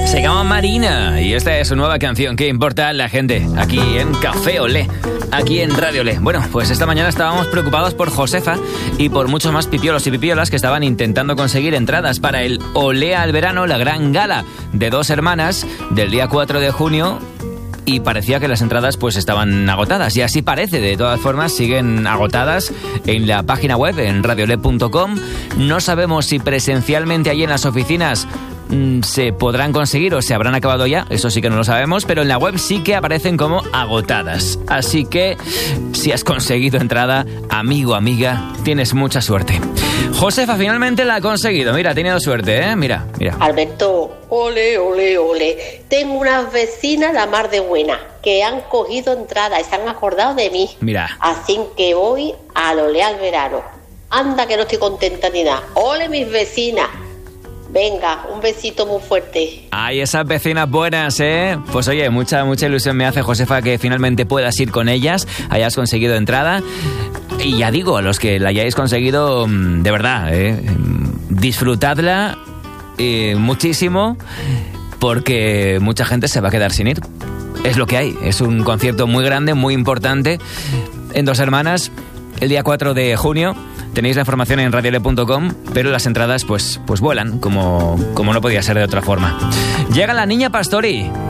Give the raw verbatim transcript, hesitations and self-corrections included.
Se llama Marina y esta es su nueva canción. ¿Qué importa la gente? Aquí en Café Olé, aquí en Radio Olé. Bueno, pues esta mañana estábamos preocupados por Josefa y por muchos más pipiolos y pipiolas que estaban intentando conseguir entradas para el Olé al Verano, la gran gala de dos hermanas del día cuatro de junio. Y parecía que las entradas pues estaban agotadas. Y así parece, de todas formas siguen agotadas en la página web, en radio olé punto com. No sabemos si presencialmente allí en las oficinas mmm, se podrán conseguir o se habrán acabado ya. Eso sí que no lo sabemos, pero en la web sí que aparecen como agotadas. Así que si has conseguido entrada, amigo, amiga, tienes mucha suerte. Josefa finalmente la ha conseguido. Mira, ha tenido suerte, ¿eh? Mira, mira. Alberto, ole, ole, ole. Tengo unas vecinas la mar de buena que han cogido entrada y se han acordado de mí. Mira. Así que voy al Olé al Verano. Anda que no estoy contenta ni nada. Ole, mis vecinas. Venga, un besito muy fuerte. Ay, esas vecinas buenas, ¿eh? Pues oye, mucha, mucha ilusión me hace, Josefa, que finalmente puedas ir con ellas, hayas conseguido entrada. Y ya digo, a los que la hayáis conseguido, de verdad, ¿eh? Disfrutadla eh, muchísimo, porque mucha gente se va a quedar sin ir. Es lo que hay, es un concierto muy grande, muy importante, en Dos Hermanas, el día cuatro de junio. Tenéis la información en radio olé punto com, pero las entradas pues, pues vuelan, como, como no podía ser de otra forma. Llega la Niña Pastori.